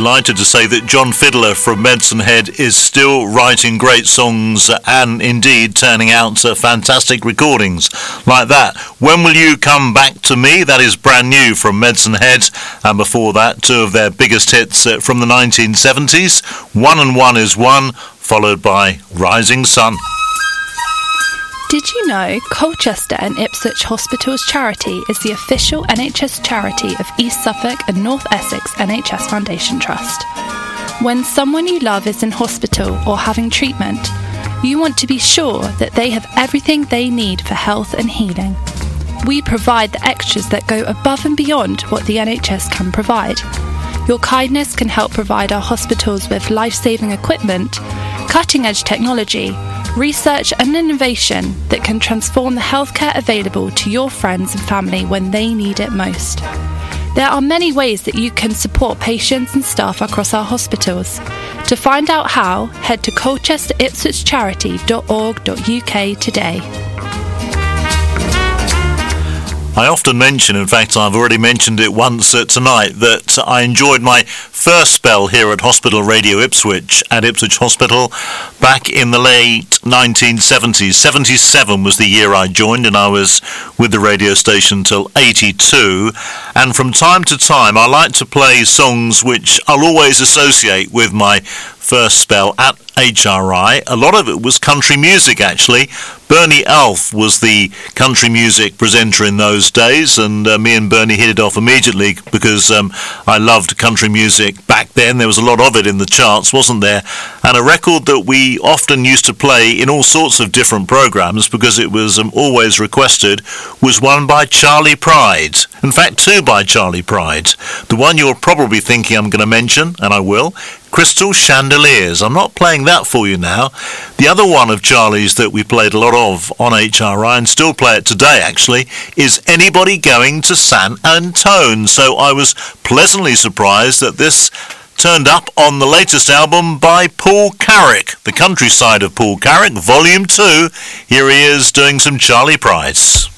delighted to say that John Fiddler from Medicine Head is still writing great songs and indeed turning out fantastic recordings like that. When Will You Come Back to Me? That is brand new from Medicine Head, and before that, two of their biggest hits from the 1970s, One and One is One, followed by Rising Sun. Did you know Colchester and Ipswich Hospitals Charity is the official NHS charity of East Suffolk and North Essex NHS Foundation Trust? When someone you love is in hospital or having treatment, you want to be sure that they have everything they need for health and healing. We provide the extras that go above and beyond what the NHS can provide. Your kindness can help provide our hospitals with life-saving equipment, cutting-edge technology, research and innovation that can transform the healthcare available to your friends and family when they need it most. There are many ways that you can support patients and staff across our hospitals. To find out how, head to colchesteripswichcharity.org.uk today. I often mention, in fact I've already mentioned it once tonight, that I enjoyed my first spell here at Hospital Radio Ipswich, at Ipswich Hospital, back in the late 1970s. 77 was the year I joined, and I was with the radio station till 82. And from time to time I like to play songs which I'll always associate with my first spell at HRI. A lot of it was country music, actually. Bernie Alf was the country music presenter in those days, and me and Bernie hit it off immediately because I loved country music back then. There was a lot of it in the charts, wasn't there? And a record that we often used to play in all sorts of different programs because it was always requested was one by Charley Pride. In fact, two by Charley Pride. The one you're probably thinking I'm going to mention, and I will, Crystal Chandeliers. I'm not playing that for you now. The other one of Charlie's that we played a lot of on HRI, and still play it today actually, is Anybody Going to San Antone. So I was pleasantly surprised that this turned up on the latest album by Paul Carrick, The Countryside of Paul Carrick, Volume 2. Here he is doing some Charley Price.